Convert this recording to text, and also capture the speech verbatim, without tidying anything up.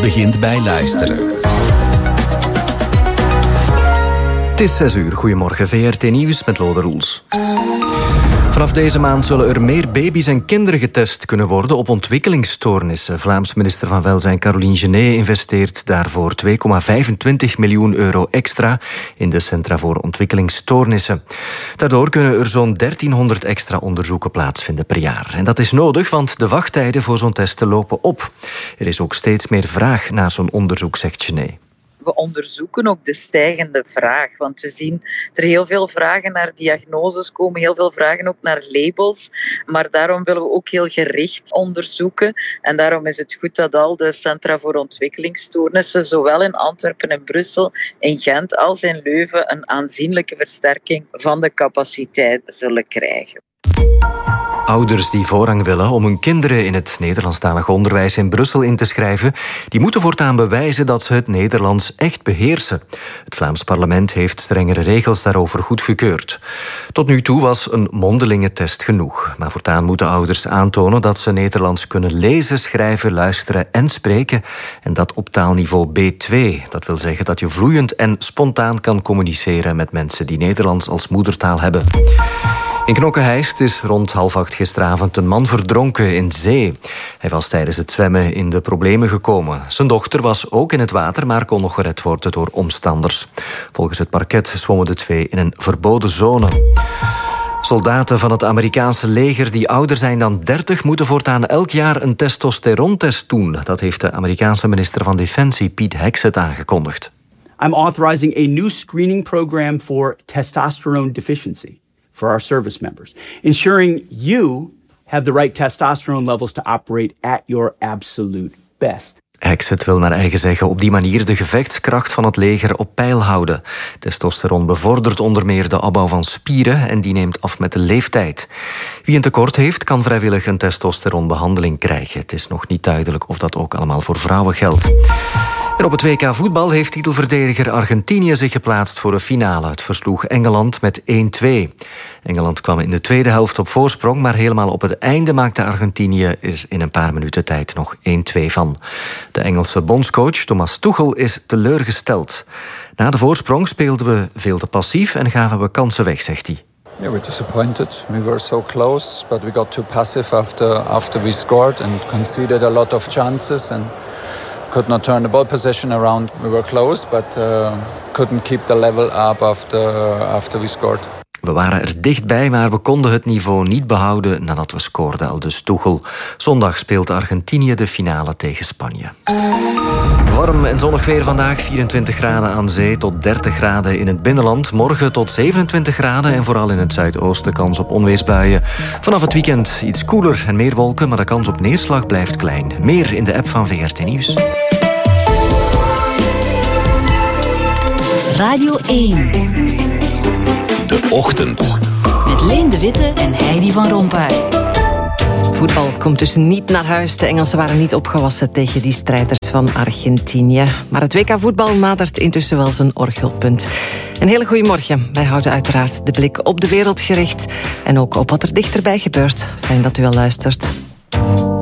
begint bij luisteren. Het is zes uur. Goedemorgen, V R T Nieuws met Lode Roels. Vanaf deze maand zullen er meer baby's en kinderen getest kunnen worden op ontwikkelingsstoornissen. Vlaams minister van Welzijn Caroline Genet investeert daarvoor twee komma vijfentwintig miljoen euro extra in de Centra voor Ontwikkelingsstoornissen. Daardoor kunnen er zo'n dertienhonderd extra onderzoeken plaatsvinden per jaar. En dat is nodig, want de wachttijden voor zo'n testen lopen op. Er is ook steeds meer vraag naar zo'n onderzoek, zegt Genet. We onderzoeken ook de stijgende vraag, want we zien er heel veel vragen naar diagnoses komen, heel veel vragen ook naar labels, maar daarom willen we ook heel gericht onderzoeken en daarom is het goed dat al de Centra voor Ontwikkelingsstoornissen, zowel in Antwerpen en Brussel, in Gent als in Leuven, een aanzienlijke versterking van de capaciteit zullen krijgen. Ouders die voorrang willen om hun kinderen in het Nederlandstalig onderwijs in Brussel in te schrijven, die moeten voortaan bewijzen dat ze het Nederlands echt beheersen. Het Vlaams parlement heeft strengere regels daarover goedgekeurd. Tot nu toe was een mondelinge test genoeg. Maar voortaan moeten ouders aantonen dat ze Nederlands kunnen lezen, schrijven, luisteren en spreken. En dat op taalniveau B twee. Dat wil zeggen dat je vloeiend en spontaan kan communiceren met mensen die Nederlands als moedertaal hebben. In Knokke-Heist is rond half acht gisteravond een man verdronken in zee. Hij was tijdens het zwemmen in de problemen gekomen. Zijn dochter was ook in het water, maar kon nog gered worden door omstanders. Volgens het parket zwommen de twee in een verboden zone. Soldaten van het Amerikaanse leger die ouder zijn dan dertig... moeten voortaan elk jaar een testosterontest doen. Dat heeft de Amerikaanse minister van Defensie, Pete Hegseth, aangekondigd. I'm authorizing a new screening program for testosterone deficiency for our service members, ensuring you have the right testosterone levels to operate at your absolute best. Hegseth wil naar eigen zeggen op die manier de gevechtskracht van het leger op peil houden. Testosteron bevordert onder meer de opbouw van spieren en die neemt af met de leeftijd. Wie een tekort heeft, kan vrijwillig een testosteronbehandeling krijgen. Het is nog niet duidelijk of dat ook allemaal voor vrouwen geldt. En op het W K voetbal heeft titelverdediger Argentinië zich geplaatst voor de finale. Het versloeg Engeland met één twee. Engeland kwam in de tweede helft op voorsprong, maar helemaal op het einde maakte Argentinië er in een paar minuten tijd nog één twee van. De Engelse bondscoach Thomas Tuchel is teleurgesteld. Na de voorsprong speelden we veel te passief en gaven we kansen weg, zegt hij. Yeah, we're disappointed. We were so close, but we got too passive after after we scored and conceded a lot of chances and could not turn the ball possession around. We were close, but uh, couldn't keep the level up after after we scored. We waren er dichtbij, maar we konden het niveau niet behouden nadat we scoorden, aldus Tuchel. Zondag speelt Argentinië de finale tegen Spanje. Warm en zonnig weer vandaag, vierentwintig graden aan zee tot dertig graden in het binnenland. Morgen tot zevenentwintig graden en vooral in het zuidoosten kans op onweersbuien. Vanaf het weekend iets koeler en meer wolken, maar de kans op neerslag blijft klein. Meer in de app van V R T Nieuws. Radio één. De Ochtend. Met Leen de Witte en Heidi van Rompuy. Voetbal komt dus niet naar huis. De Engelsen waren niet opgewassen tegen die strijders van Argentinië. Maar het W K voetbal nadert intussen wel zijn orgelpunt. Een hele goede morgen. Wij houden uiteraard de blik op de wereld gericht. En ook op wat er dichterbij gebeurt. Fijn dat u al luistert.